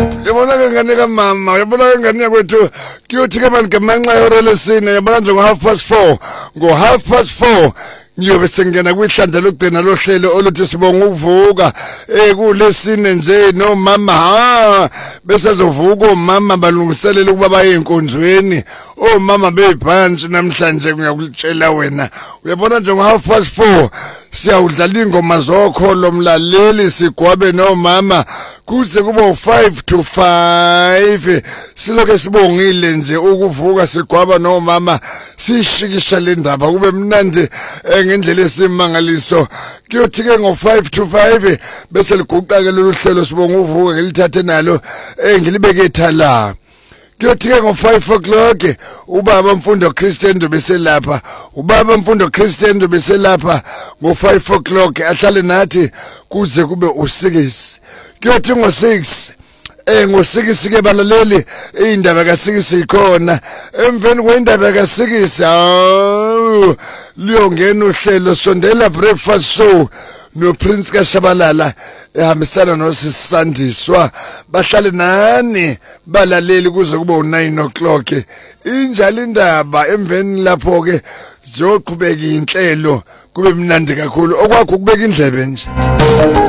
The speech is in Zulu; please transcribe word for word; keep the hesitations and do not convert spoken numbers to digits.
Yabona ke ngane kamama, yabona ke ngane yakwethu kuyothi ke manje ngemanxa yehora lesine yabona nje ngo half past four, ngo half past four ngiyobe sengena kwihlandla lokugcina lohlelo oluthi sibonga ukuvuka ekulesine nje no mama ha bese zovuka omama balungiselela ukuba baye enkonzweni omama bebhanji namhlanje ngiyakutshela wena uyabona nje ngo half past four siyawudlala ingoma zokholo mlaleli sigwabe nomama kuze kuba five to five siloke sibongile nje ukuvuka sigwaba nomama sishikisha le ndaba kube mnandi ngendlela esimangaliso kuyothi ke ngo five to five bese liguqa ke lolu hlelo sibonga uvuka ngelithathe nalo engilibeke ethala kuyothi ke ngo five o'clock ubaba Mfundo Christian dobeselapha ubaba Mfundo Christian dobeselapha ngo five o'clock ahlale nathi kuze kube u six kuyothi ngo six eh ngosikisi ke balaleli indaba kasikisi ikhona emveni kwendaba kasikisi awu liyongena uhlelo sondela breakfast show no Prince kaShabalala ehambisana noSisandiswa bahlale nani balaleli kuze kube u nine o'clock injalo indaba emveni lapho ke zoqhubeka inhlelo kube mnandi kakhulu okwakho kubeka indlebe nje.